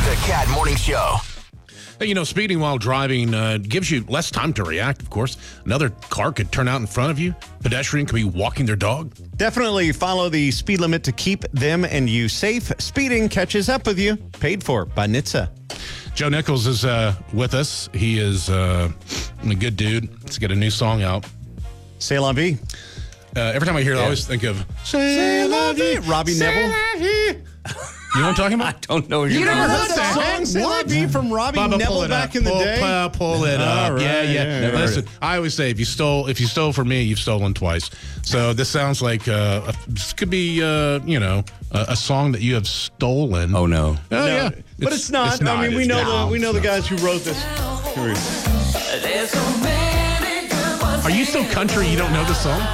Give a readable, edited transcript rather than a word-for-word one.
The Cat Morning Show. Hey, you know, speeding while driving gives you less time to react, of course. Another car could turn out in front of you. Pedestrian could be walking their dog. Definitely follow the speed limit to keep them and you safe. Speeding catches up with you. Paid for by NHTSA. Joe Nichols is with us. He is a good dude. He's got a new song out. C'est la vie. Every time I hear it, I always think of C'est la vie. Robbie Neville. You know what I'm talking about? I don't know. You never heard the that heck? song, C'est la vie, from Robbie Bubba, pull Neville it back up. in the day? Pull it up. All right, Yeah. Never Listen, I always say if you stole from me, you've stolen twice. So this sounds like this could be a song that you have stolen. Oh no. Oh, yeah. But it's not. I mean, we know the guys who wrote this. Are you so country you don't know the song?